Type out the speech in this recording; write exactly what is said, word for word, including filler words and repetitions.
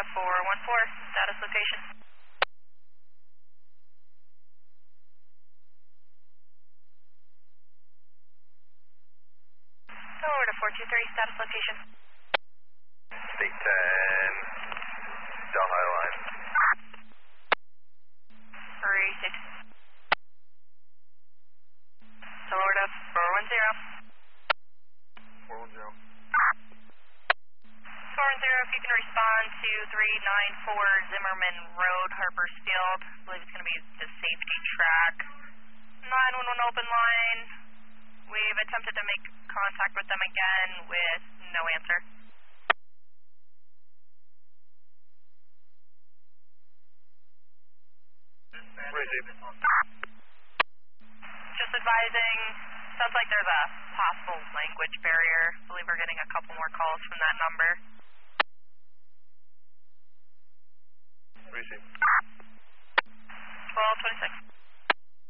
four one four, status location. Florida four two three, status location. State ten, Delhi line. three six. Florida four one zero. four one zero. four one zero, if you can respond to three nine four Zimmerman Road, Harpers Field. I believe it's going to be the safety track. nine one one open line. We've attempted to make contact with them again with no answer. Receive. Just advising, sounds like there's a possible language barrier. I believe we're getting a couple more calls from that number. Receive. twelve twenty-six.